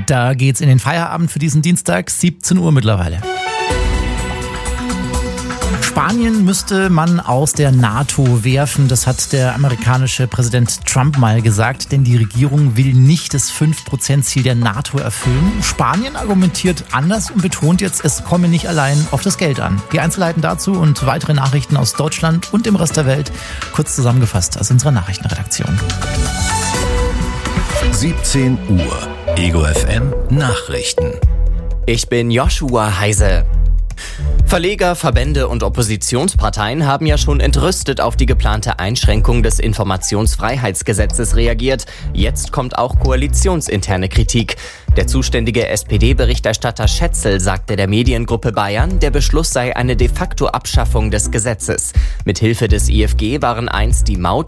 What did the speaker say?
Da geht's in den Feierabend für diesen Dienstag, 17 Uhr mittlerweile. Spanien müsste man aus der NATO werfen, das hat der amerikanische Präsident Trump mal gesagt, denn die Regierung will nicht das 5%-Ziel der NATO erfüllen. Spanien argumentiert anders und betont jetzt, es komme nicht allein auf das Geld an. Die Einzelheiten dazu und weitere Nachrichten aus Deutschland und dem Rest der Welt, kurz zusammengefasst aus unserer Nachrichtenredaktion. 17 Uhr, Ego FM Nachrichten. Ich bin Joshua Heise. Verleger, Verbände und Oppositionsparteien haben ja schon entrüstet auf die geplante Einschränkung des Informationsfreiheitsgesetzes reagiert. Jetzt kommt auch koalitionsinterne Kritik. Der zuständige SPD-Berichterstatter Schätzel sagte der Mediengruppe Bayern, der Beschluss sei eine de facto Abschaffung des Gesetzes. Mithilfe des IFG waren einst die Maut-